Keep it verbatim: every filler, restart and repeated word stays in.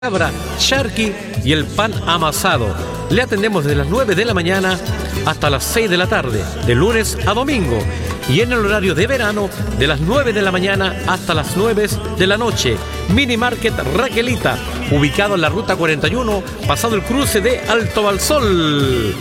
cabra, charqui y el pan amasado. Le atendemos desde las nueve de la mañana hasta las seis de la tarde, de lunes a domingo. Y en el horario de verano, de las nueve de la mañana hasta las nueve de la noche. Mini Market Raquelita, ubicado en la ruta cuarenta y uno, pasado el cruce de Alto Balsol.